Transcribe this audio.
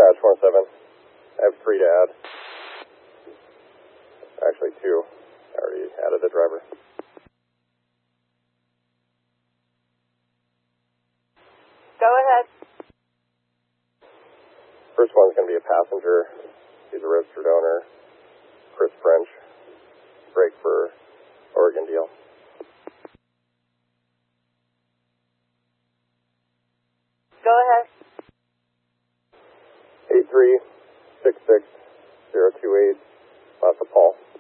Dispatch 107. I have 3 to add. Actually 2. I already added the driver. Go ahead. First one's going to be a passenger. He's a registered owner. Chris French. Break for Oregon deal. Go ahead. 8366028. Lots of Paul.